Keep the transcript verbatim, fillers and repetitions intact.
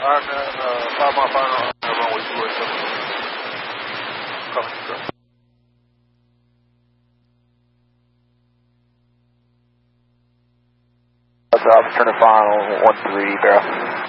I'm at uh, five mile final on the runway two eight seven. Coming, sir. Drop, turn to final, one three, barrel.